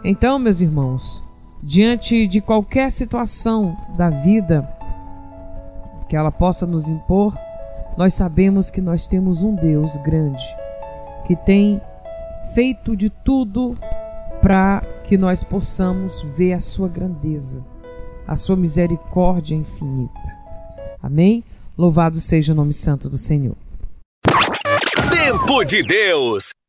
Então, meus irmãos, diante de qualquer situação da vida que ela possa nos impor, nós sabemos que nós temos um Deus grande, que tem feito de tudo para que nós possamos ver a sua grandeza, a sua misericórdia infinita. Amém? Louvado seja o nome santo do Senhor. Tempo de Deus.